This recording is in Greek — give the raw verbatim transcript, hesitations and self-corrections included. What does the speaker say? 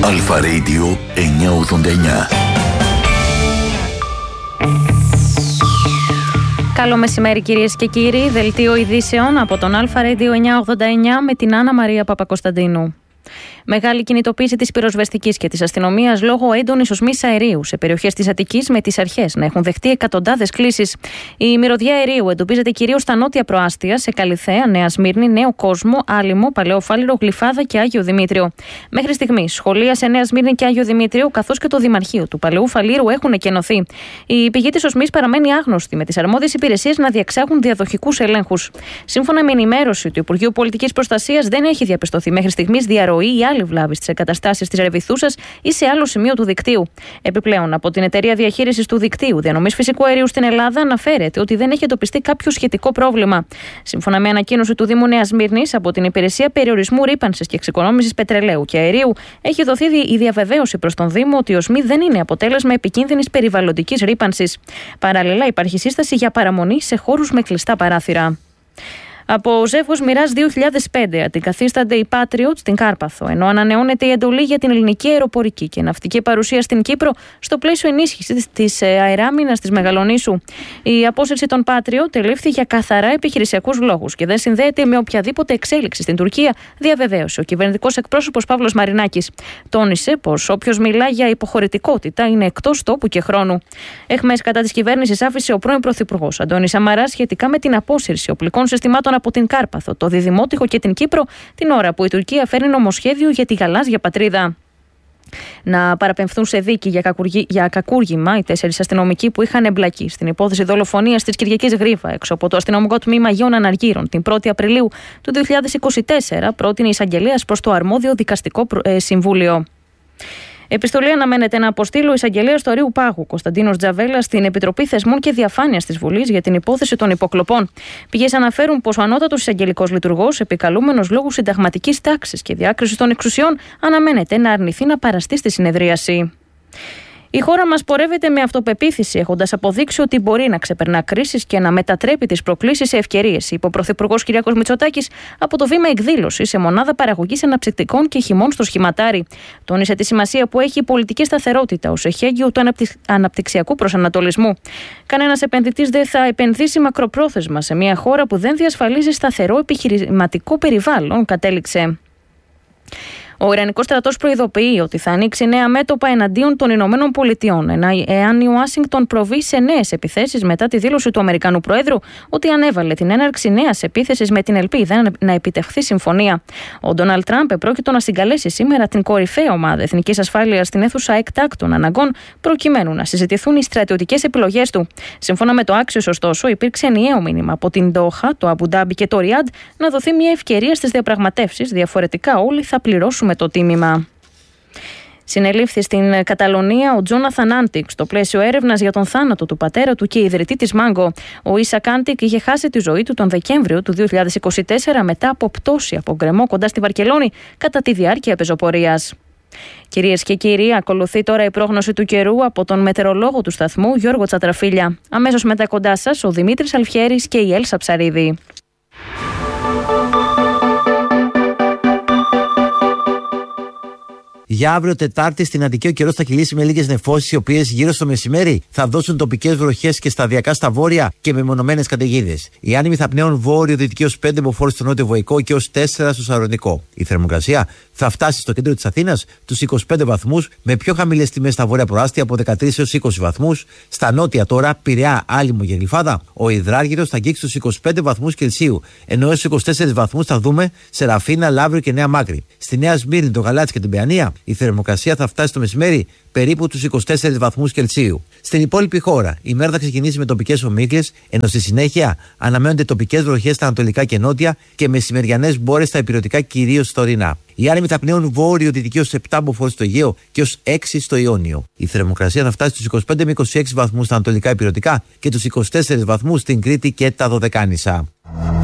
Αλφα Radio εννιακόσια ογδόντα εννιά. Καλό μεσημέρι κυρίες και κύριοι, δελτίο ειδήσεων από τον Αλφα Radio εννιακόσια ογδόντα εννιά με την Άννα Μαρία Παπακοσταντίνου. Μεγάλη κινητοποίηση της πυροσβεστικής και της αστυνομίας λόγω έντονης οσμής αερίου σε περιοχές της Αττικής, με τις αρχές να έχουν δεχτεί εκατοντάδες κλήσεις. Η μυρωδιά αερίου εντοπίζεται κυρίως στα νότια προάστια, σε Καλιθέα, Νέα Σμύρνη, Νέο Κόσμο, Άλυμο, Παλαιό Φάληρο, Γλυφάδα και Άγιο Δημήτριο. Μέχρι στιγμής, σχολεία σε Νέα Σμύρνη και Άγιο Δημήτριο, καθώς και το Δημαρχείο του Παλαιού Φαλήρου έχουν εκενωθεί. Η πηγή της οσμής παραμένει άγνωστη, με τις αρμόδιες υπηρεσίες να διεξάγουν διαδοχικούς ελέγχους. Σύμφωνα με ενημέρωση του Υπουργείου Πολιτικής Προστασίας, δεν έχει διαπιστωθεί μέχρι στιγμής διαρροή ή άλλη βλάβη στις εγκαταστάσεις της Ρεβιθούσας ή σε άλλο σημείο του δικτύου. Επιπλέον, από την Εταιρεία Διαχείρισης του Δικτύου Διανομής Φυσικού Αερίου στην Ελλάδα αναφέρεται ότι δεν έχει εντοπιστεί κάποιο σχετικό πρόβλημα. Σύμφωνα με ανακοίνωση του Δήμου Νέας Σμύρνης, από την Υπηρεσία Περιορισμού Ρύπανσης και Εξοικονόμησης Πετρελαίου και Αερίου, έχει δοθεί η διαβεβαίωση προς τον Δήμο ότι η οσμή δεν είναι αποτέλεσμα επικίνδυνης περιβαλλοντικής ρύπανσης. Παράλληλα, υπάρχει σύσταση για παραμονή σε χώρους με κλειστά παράθυρα. Από Ζεύγος Μοιράς δύο χιλιάδες πέντε αντικαθίστανται οι Patriot στην Κάρπαθο, ενώ ανανεώνεται η εντολή για την ελληνική αεροπορική και ναυτική παρουσία στην Κύπρο στο πλαίσιο ενίσχυσης της αεράμινας της Μεγαλονήσου. Η απόσυρση των Patriot ελήφθη για καθαρά επιχειρησιακούς λόγους και δεν συνδέεται με οποιαδήποτε εξέλιξη στην Τουρκία, διαβεβαίωσε ο κυβερνητικός εκπρόσωπος Παύλος Μαρινάκης. Τόνισε πως όποιος μιλά για υποχωρητικότητα είναι εκτός τόπου και χρόνου. Εχμές κατά της κυβέρνησης άφησε ο πρώην Πρωθυπουργός Αντώνης Σαμαράς σχετικά με την απόσυρση οπλικών συστημάτων από την Κάρπαθο, το Διδημότυχο και την Κύπρο, την ώρα που η Τουρκία φέρνει νομοσχέδιο για τη γαλάζια πατρίδα. Να παραπεμφθούν σε δίκη για, κακουργή, για κακούργημα οι τέσσερις αστυνομικοί που είχαν εμπλακεί στην υπόθεση δολοφονίας της Κυριακής Γρίβα έξω από το αστυνομικό τμήμα Αγίων Αναργύρων την πρώτη Απριλίου του δύο χιλιάδες είκοσι τέσσερα, πρότεινε η εισαγγελέας προς το αρμόδιο δικαστικό ε, συμβούλιο. Επιστολή αναμένεται να αποστείλει ο εισαγγελέας του Αρείου Πάγου, Κωνσταντίνος Τζαβέλας, στην Επιτροπή Θεσμών και Διαφάνειας της Βουλής για την υπόθεση των υποκλοπών. Πηγές αναφέρουν πως ο ανώτατος εισαγγελικός λειτουργός, επικαλούμενος λόγου συνταγματικής τάξης και διάκρισης των εξουσιών, αναμένεται να αρνηθεί να παραστεί στη συνεδρίαση. Η χώρα μας πορεύεται με αυτοπεποίθηση, έχοντας αποδείξει ότι μπορεί να ξεπερνά κρίσεις και να μετατρέπει τις προκλήσεις σε ευκαιρίες, είπε ο Πρωθυπουργός Κυριάκος Μητσοτάκης από το βήμα εκδήλωσης σε μονάδα παραγωγής αναψυκτικών και χυμών στο Σχηματάρι. Τόνισε τη σημασία που έχει η πολιτική σταθερότητα ως εχέγγυο του αναπτυξιακού προσανατολισμού. Κανένας επενδυτής δεν θα επενδύσει μακροπρόθεσμα σε μια χώρα που δεν διασφαλίζει σταθερό επιχειρηματικό περιβάλλον, κατέληξε. Ο Ιρανικός στρατός προειδοποιεί ότι θα ανοίξει νέα μέτωπα εναντίον των Ηνωμένων Πολιτειών, εάν η Ουάσιγκτον προβεί σε νέες επιθέσεις μετά τη δήλωση του Αμερικανού Προέδρου ότι ανέβαλε την έναρξη νέας επίθεσης με την ελπίδα να επιτευχθεί συμφωνία. Ο Ντόναλντ Τραμπ επρόκειτο να συγκαλέσει σήμερα την κορυφαία ομάδα εθνικής ασφάλειας στην αίθουσα εκτάκτων αναγκών, προκειμένου να συζητηθούν οι στρατιωτικές επιλογές του. Σύμφωνα με το Axios, ωστόσο, υπήρξε ενιαίο μήνυμα από την Ντόχα, το Αμπουντάμπι και το Ριάντ να δοθεί μια ευκαιρία στις διαπραγματεύσεις. Διαφορετικά, όλοι θα πληρώσουμε με το τίμημα. Συνελήφθη στην Καταλωνία ο Τζόναθαν Άντικ στο πλαίσιο έρευνας για τον θάνατο του πατέρα του και ιδρυτή της Μάγκο. Ο Ίσακ Άντικ είχε χάσει τη ζωή του τον Δεκέμβριο του δύο χιλιάδες είκοσι τέσσερα μετά από πτώση από γκρεμό κοντά στη Βαρκελόνη κατά τη διάρκεια πεζοπορίας. Κυρίες και κύριοι, ακολουθεί τώρα η πρόγνωση του καιρού από τον μετεωρολόγο του σταθμού Γιώργο Τσατραφίλια. Αμέσως μετά κοντά σας ο Δημήτρης Αλφιέρης και η Έλσα Ψαρίδη. Για αύριο Τετάρτη στην Αττική ο καιρός θα κυλήσει με λίγες νεφώσεις, οι οποίες γύρω στο μεσημέρι θα δώσουν τοπικές βροχές και σταδιακά στα βόρεια και μεμονωμένες καταιγίδες. Οι άνεμοι θα πνέουν βόρειο-δυτική ως πέντε μποφόρ στο νότιο Βοϊκό και ως τέσσερα στο Σαρονικό. Η θερμοκρασία θα φτάσει στο κέντρο της Αθήνας τους είκοσι πέντε βαθμούς, με πιο χαμηλές τιμές στα βόρεια προάστια από δεκατρείς έως είκοσι βαθμούς. Στα νότια τώρα, Πειραιά, Άλυμο και Γλυφάδα, ο υδράργυρος θα αγγίξει τους είκοσι πέντε βαθμούς Κελσίου, ενώ έως είκοσι τέσσερις βαθμούς θα δούμε σε Ραφίνα, Λαύριο και Νέα Μάκρη. Στη Νέα Σμύρνη, το Γαλάτσι και την Παιανία, η θερμοκρασία θα φτάσει το μεσημέρι περίπου τους είκοσι τέσσερις βαθμούς Κελσίου. Στην υπόλοιπη χώρα, η μέρα θα ξεκινήσει με τοπικές ομίχλες, ενώ στη συνέχεια αναμένονται τοπικές βροχές στα ανατολικά και νότια και μεσημεριανές μπόρες στα ηπειρωτικά, κυρίως στα ορεινά. Οι άνεμοι θα πνέουν βόρειο-δυτική ως επτά μποφόρ στο Αιγαίο και ως έξι στο Ιόνιο. Η θερμοκρασία θα φτάσει στους είκοσι πέντε με είκοσι έξι βαθμούς στα ανατολικά ηπειρωτικά και τους είκοσι τέσσερις βαθμούς στην Κρήτη και τα Δωδεκάνησα.